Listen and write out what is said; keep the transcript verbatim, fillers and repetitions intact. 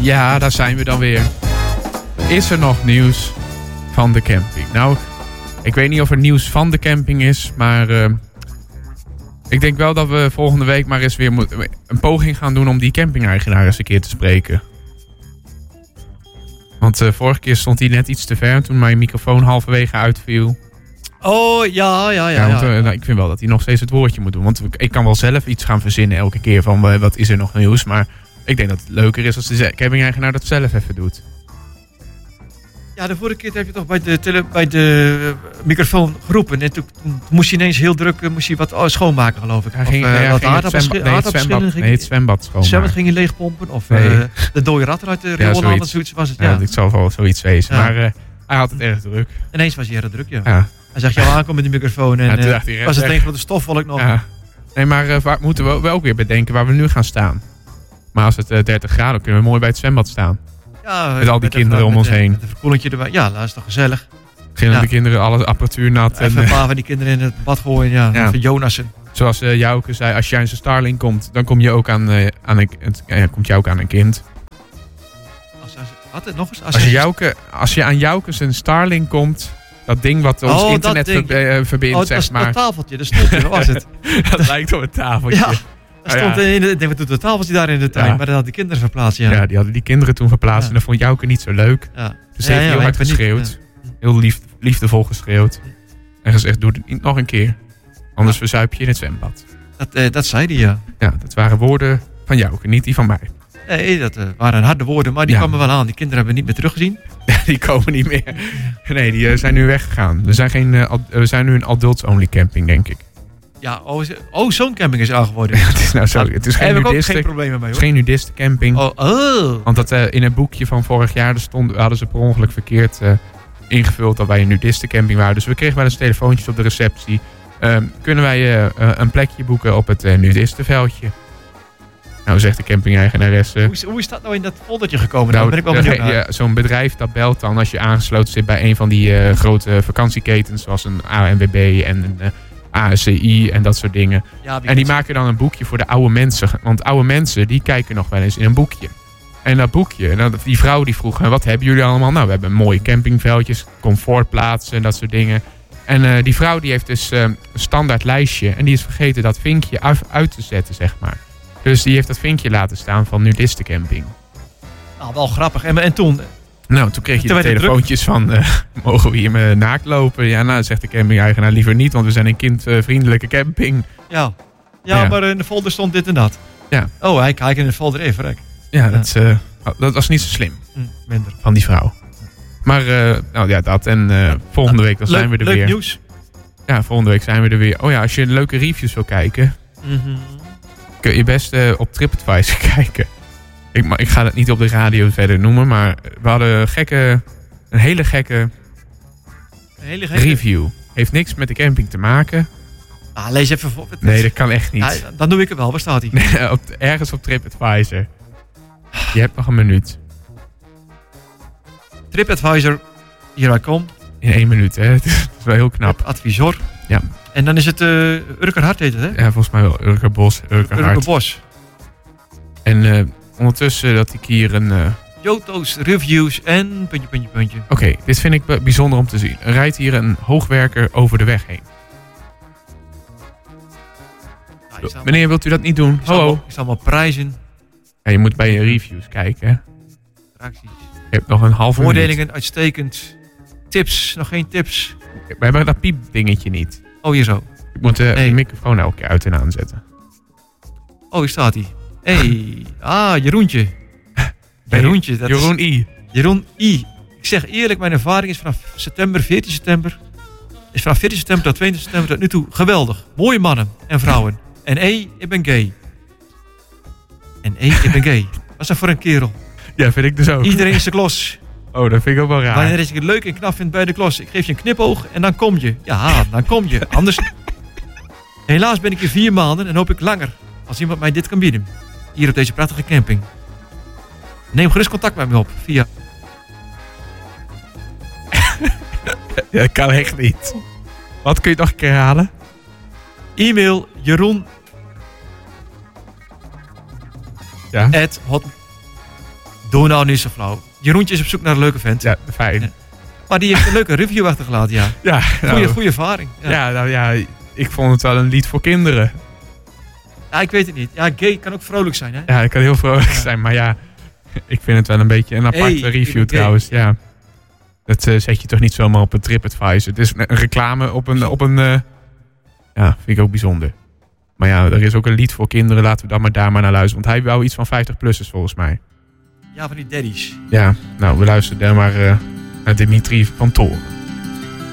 Ja, daar zijn we dan weer. Is er nog nieuws van de camping? Nou, ik weet niet of er nieuws van de camping is, maar uh, ik denk wel dat we volgende week maar eens weer mo- een poging gaan doen om die camping-eigenaar eens een keer te spreken. Want uh, vorige keer stond hij net iets te ver toen mijn microfoon halverwege uitviel. Oh, ja, ja, ja. ja, want, uh, ja. nou, ik vind wel dat hij nog steeds het woordje moet doen. Want ik kan wel zelf iets gaan verzinnen elke keer van uh, wat is er nog nieuws. Maar ik denk dat het leuker is als de camping-eigenaar dat zelf even doet. Ja, de vorige keer heb je toch bij de, tele, bij de uh, microfoon geroepen. En toen, toen moest hij ineens heel druk uh, moest hij wat oh, schoonmaken, geloof ik. Hij ging, of uh, ja, wat ging aardappelschillen. nee, het zwembad, nee, het zwembad schoonmaken. Het zwembad ging je leegpompen. Of nee. uh, de dode rat uit de riool halen. Zoiets was het, ja. Ja, dit zal wel zoiets wezen. Ja. Maar uh, hij had het erg druk. Ineens was hij erg druk, ja. ja. Hij zag jou aankomen met de microfoon. En ja, toen uh, dacht hij, was het echt. een grote stofwolk nog. Ja. Nee, maar uh, waar moeten we wel ook weer bedenken waar we nu gaan staan. Maar als het uh, dertig graden, kunnen we mooi bij het zwembad staan. Ja, met al die kinderen om ons heen. Met een verkoelingje erbij. Ja, dat is toch gezellig. Beginnen ja. de kinderen alle apparatuur nat. Even en, een paar van die kinderen in het bad gooien. Ja, ja. Even Jonassen. Zoals uh, Jouke zei, als jij aan zijn Starlink komt, dan kom je ook aan, uh, aan een, uh, komt je ook aan een kind. Als, als, wat, nog eens? Als, als, je Jouke, als je aan Jouke zijn Starlink komt, dat ding wat ons oh, internet ver, uh, verbindt, oh, zeg dat maar. Dat tafeltje, dat stond wat was het? Dat lijkt op een tafeltje. Ja. Er stond oh, ja. in de, ik denk, wat doet het tafeltje daar in de tuin? Ja. Maar dat had de kinderen verplaatst, ja. Ja, die hadden die kinderen toen verplaatst. Ja. En dat vond Jouke niet zo leuk. Ja. Dus ja, heeft hij ja, heel hard geschreeuwd. Ja. Heel lief, liefdevol geschreeuwd. En gezegd, doe het niet nog een keer. Anders ja. verzuip je in het zwembad. Dat, uh, dat zei hij, ja. Ja, dat waren woorden van Jouke, niet die van mij. Nee, dat uh, waren harde woorden, maar die ja. kwamen wel aan. Die kinderen hebben we niet meer teruggezien. Die komen niet meer. Nee, die uh, zijn nu weggegaan. We zijn, geen, uh, ad- we zijn nu een adults-only camping, denk ik. Ja, oh, oh zo'n camping is aangeworden. Ja, het is nou zo. Het is geen nudiste. geen problemen mee, hoor. Het is geen nudiste camping. Oh, oh. Want dat, uh, in het boekje van vorig jaar stond, hadden ze per ongeluk verkeerd uh, ingevuld dat wij een nudiste camping waren. Dus we kregen wel eens telefoontjes op de receptie. Um, kunnen wij uh, uh, een plekje boeken op het uh, nudistenveldje? Nou, zegt de camping-eigenaresse. Hoe is, hoe is dat nou in dat foldertje gekomen? Nou, ben ik wel benieuwd naar. Ja, zo'n bedrijf dat belt dan als je aangesloten zit bij een van die uh, grote vakantieketens, zoals een A N W B en een uh, A S C I en dat soort dingen. Ja, en die maken dan een boekje voor de oude mensen. Want oude mensen, die kijken nog wel eens in een boekje. En dat boekje, die vrouw die vroeg, wat hebben jullie allemaal? Nou, we hebben mooie campingveldjes, comfortplaatsen en dat soort dingen. En uh, die vrouw die heeft dus uh, een standaard lijstje en die is vergeten dat vinkje uit te zetten, zeg maar. Dus die heeft dat vinkje laten staan van nudistencamping. Nou, wel grappig. En, en toen? Nou, toen kreeg je toen de telefoontjes van, uh, mogen we hier uh, naakt lopen? Ja, nou, zegt de camping-eigenaar liever niet, want we zijn een kindvriendelijke camping. Ja. Ja, ja, maar in de folder stond dit en dat. Ja. Oh, hij kijkt in de folder even, rek. Ja, ja. Dat, uh, dat was niet zo slim. Hm, minder. Van die vrouw. Maar, uh, nou ja, dat. En uh, ja. volgende week dan leuk, zijn we er leuk weer. Leuk nieuws. Ja, volgende week zijn we er weer. Oh ja, als je leuke reviews wil kijken, mm-hmm. kun je best uh, op TripAdvisor kijken. Ik, ik ga het niet op de radio verder noemen, maar we hadden gekke, een hele gekke, een hele gekke review. Heeft niks met de camping te maken. Ah, lees even voor. Nee, dat kan echt niet. Ja, dan doe ik het wel. Waar staat hij? Nee, op, ergens op TripAdvisor. Je hebt nog een minuut. TripAdvisor, hier hij komt. In één minuut, hè? Dat is wel heel knap. Advisor. Ja. En dan is het uh, Urkerhart heet het, hè? Ja, volgens mij wel. Urkerbos, Urkerhart. Urkerbos. En uh, ondertussen dat ik hier een... Uh... Joto's, reviews en puntje, puntje, puntje. Oké, okay, dit vind ik bijzonder om te zien. Er rijdt hier een hoogwerker over de weg heen. Nou, meneer, wilt u dat niet doen? Hallo. Ik zal maar prijzen. Ja, je moet bij je reviews kijken, hè? Attracties. Je hebt nog een halve minuut. Voordelingen, uitstekend. Tips, nog geen tips. We hebben dat piepdingetje niet. Oh, hier zo. Ik moet uh, nee. de microfoon elke keer uit en aanzetten. Oh, hier staat hij. Hé, hey. ah, Jeroentje. Jeroentje. Dat Jeroen is... I. Jeroen I. Ik zeg eerlijk, mijn ervaring is vanaf september, veertien september... is vanaf veertien september tot twintig september tot nu toe geweldig. Mooie mannen en vrouwen. En hé, ik ben gay. En hé, ik ben gay. Wat is dat voor een kerel? Ja, vind ik dus ook. Iedereen is de klos. Oh, dat vind ik ook wel raar. Wanneer je het leuk en knap vindt bij de klos. Ik geef je een knipoog en dan kom je. Ja, dan kom je. Anders... Helaas ben ik hier vier maanden en hoop ik langer. Als iemand mij dit kan bieden. Hier op deze prachtige camping. Neem gerust contact met me op. Via... Ja, dat kan echt niet. Wat kun je nog een keer halen? E-mail Jeroen... Ja? At hot... Doe nou niet zo flauw. Jeroentje is op zoek naar een leuke vent. Ja, fijn. Ja. Maar die heeft een leuke review achtergelaten, ja. Ja, goeie, nou, goeie ervaring. Ja. ja, nou ja, ik vond het wel een lied voor kinderen. Ja, ik weet het niet. Ja, gay kan ook vrolijk zijn, hè? Ja, het kan heel vrolijk ja. zijn, maar ja, ik vind het wel een beetje een aparte hey, review trouwens. Ja. Dat uh, zet je toch niet zomaar op een TripAdvisor. Het is een reclame op een, op een uh, ja, vind ik ook bijzonder. Maar ja, er is ook een lied voor kinderen, laten we dan maar daar maar naar luisteren. Want hij wou iets van vijftig-plussers volgens mij. Ja, van die daddies. Ja, nou, we luisteren daar maar uh, naar Dimitri van Toren.